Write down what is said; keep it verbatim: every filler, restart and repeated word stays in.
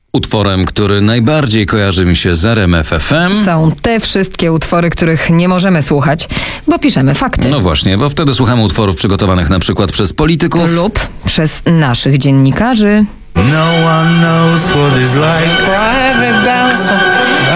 Utworem, który najbardziej kojarzy mi się z R M F F M. Są te wszystkie utwory, których nie możemy słuchać, bo piszemy fakty. No właśnie, bo wtedy słuchamy utworów przygotowanych na przykład przez polityków Lub przez naszych dziennikarzy. No one knows what it's like. Private dancer,